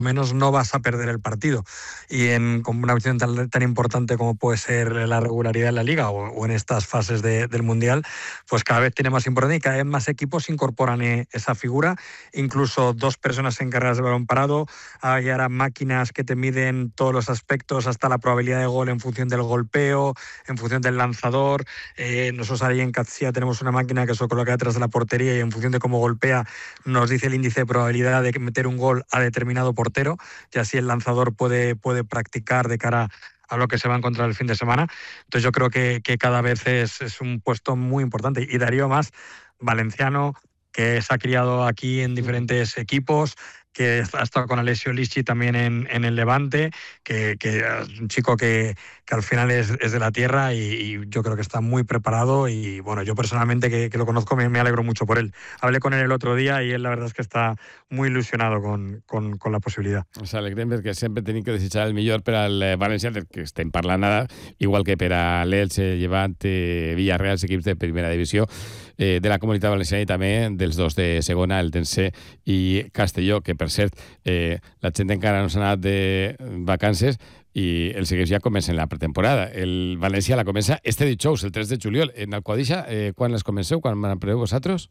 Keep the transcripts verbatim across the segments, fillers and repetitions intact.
menos no vas a perder el partido. Y en con una visión tan, tan importante como puede ser la regularidad en la Liga o, o en estas fases de, del Mundial, pues cada vez tiene más importancia y cada vez más equipos incorporan eh, esa figura, incluso dos personas encargadas de balón parado, hay ahora máquinas que te miden todos los aspectos, hasta la probabilidad de gol en función del golpeo, en función del lanzador. Eh, nosotros ahí en Catsia tenemos una máquina que se coloca detrás de la portería y en función de cómo golpea nos dice el índice de probabilidad de meter un gol a determinado portero, y así el lanzador puede, puede practicar de cara a lo que se va a encontrar el fin de semana. Entonces yo creo que, que cada vez es, es un puesto muy importante. Y Darío más, valenciano, que se ha criado aquí en diferentes equipos, que ha estado con Alessio Lisci también en, en el Levante, que, que es un chico que, que al final es, es de la tierra y, y yo creo que está muy preparado y bueno, yo personalmente que, que lo conozco me, me alegro mucho por él. Hablé con él el otro día y él la verdad es que està muy ilusionado con, con, con la possibilitat. Ens alegrem perquè sempre tenim que desitjar el millor per al València, del que estem parlant ara, igual que per a l'Elche, Levante, Villarreal, els equips de primera divisió eh, de la Comunitat Valenciana i també dels dos de segona, el Tense i Castelló, que per cert, eh, la gent encara no s'ha anat de vacances i els equips ja comencen la pretemporada. El València la comença este dijous, el tres de juliol. En Alcoadixa, eh, quan les comenceu? Quan m'apreneu vosaltres?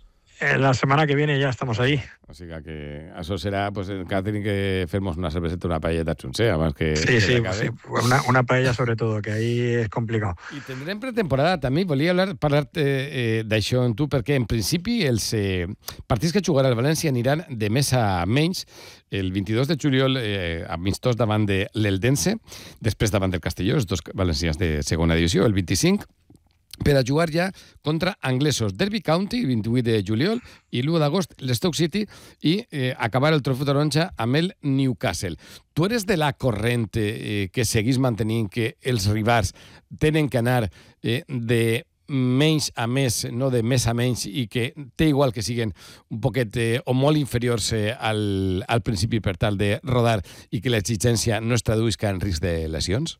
La semana que viene ya estamos ahí. O sigui que això serà, pues, encara tenim que fer-nos una cerveseta, una paelleta xunser, abans que... Sí, que sí, sí, una, una paella sobre todo, que ahí es complicado. I tindrem pretemporada també. Volia hablar, parlar-te eh, d'això amb tu, perquè en principi els eh, partits que jugarà el València aniran de més a menys. El vint-i-dos de juliol, eh, amistós davant de l'Eldense, després davant del Castelló, els dos valencians de segona divisió, el vint-i-cinc, per a jugar ja contra anglesos. Derby County, vint-i-vuit de juliol, i l'u d'agost, l'Stoke City, i eh, acabar el trofeu taronja amb el Newcastle. Tu eres de la corrent eh, que seguís mantenint que els rivals tenen que anar eh, de menys a més, no de més a menys, i que té igual que siguen un poquet eh, o molt inferiors eh, al, al principi per tal de rodar i que l'exigència no es traduïsca en risc de lesions?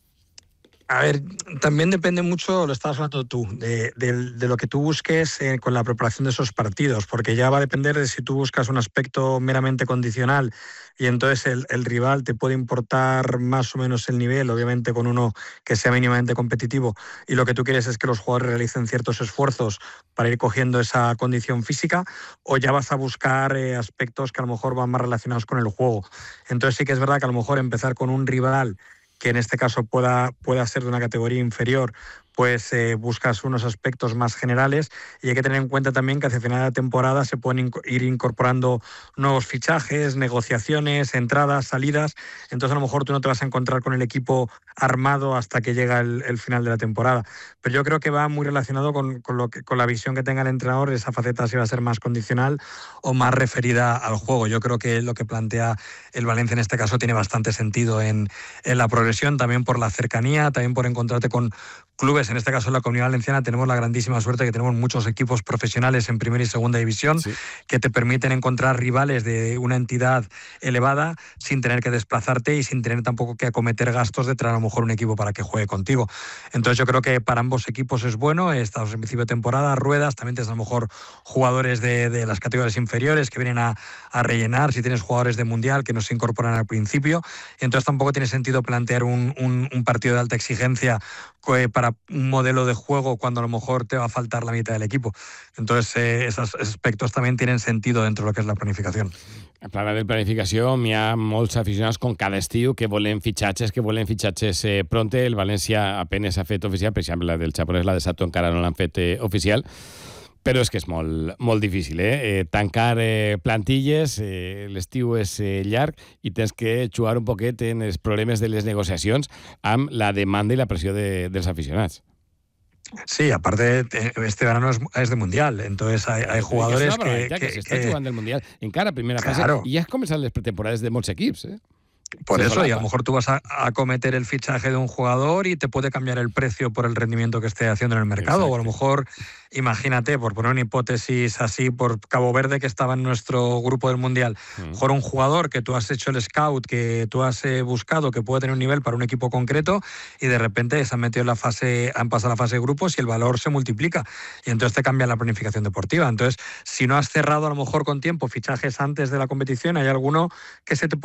A ver, también depende mucho, lo estabas hablando tú, de, de, de lo que tú busques eh, con la preparación de esos partidos, porque ya va a depender de si tú buscas un aspecto meramente condicional y entonces el, el rival te puede importar más o menos el nivel, obviamente con uno que sea mínimamente competitivo, y lo que tú quieres es que los jugadores realicen ciertos esfuerzos para ir cogiendo esa condición física, o ya vas a buscar eh, aspectos que a lo mejor van más relacionados con el juego. Entonces sí que es verdad que a lo mejor empezar con un rival que en este caso pueda, pueda ser de una categoría inferior, pues eh, buscas unos aspectos más generales, y hay que tener en cuenta también que hacia final de la temporada se pueden inc- ir incorporando nuevos fichajes, negociaciones, entradas, salidas. Entonces a lo mejor tú no te vas a encontrar con el equipo armado hasta que llega el, el final de la temporada. Pero yo creo que va muy relacionado con, con, lo que, con la visión que tenga el entrenador, esa faceta si va a ser más condicional o más referida al juego. Yo creo que lo que plantea el Valencia en este caso tiene bastante sentido en, en la progresión, también por la cercanía, también por encontrarte con clubes. En este caso en la Comunidad Valenciana tenemos la grandísima suerte que tenemos muchos equipos profesionales en primera y segunda división, sí, que te permiten encontrar rivales de una entidad elevada sin tener que desplazarte y sin tener tampoco que acometer gastos de traer a lo mejor un equipo para que juegue contigo. Entonces yo creo que para ambos equipos es bueno. Estamos en principio de temporada, ruedas, también tienes a lo mejor jugadores de, de las categorías inferiores que vienen a, a rellenar, si tienes jugadores de mundial que no se incorporan al principio, entonces tampoco tiene sentido plantear un, un, un partido de alta exigencia para un modelo de juego cuando a lo mejor te va a faltar la mitad del equipo. Entonces eh, esos aspectos también tienen sentido dentro de lo que es la planificación. Parlant de planificació, hi ha molts aficionats com cada estiu que volen fitxatges, que volen fitxatges eh, pronte. El València apenas ha fet oficial, per exemple, la del japonès, la de Sato, encara no l'han fet eh, oficial, però és que és molt, molt difícil, eh? eh tancar eh, plantilles, eh, l'estiu és eh, llarg i tens que jugar un poquet en els problemes de les negociacions amb la demanda i la pressió de, dels aficionats. Sí, aparte este verano es, es de mundial, entonces hay, hay jugadores es que, que, que, que se està jugant del mundial encara primera claro. fase i ja has començat les pretemporades de molts equips, eh? Por eso, y a lo mejor tú vas a, a cometer el fichaje de un jugador y te puede cambiar el precio por el rendimiento que esté haciendo en el mercado. Exacto. O a lo mejor, imagínate, por poner una hipótesis así, por Cabo Verde, que estaba en nuestro grupo del Mundial, a lo mejor un jugador que tú has hecho el scout, que tú has eh, buscado, que puede tener un nivel para un equipo concreto, y de repente se han metido en la fase, han pasado a la fase de grupos y el valor se multiplica. Y entonces te cambia la planificación deportiva. Entonces, si no has cerrado a lo mejor con tiempo fichajes antes de la competición, hay alguno que se te puede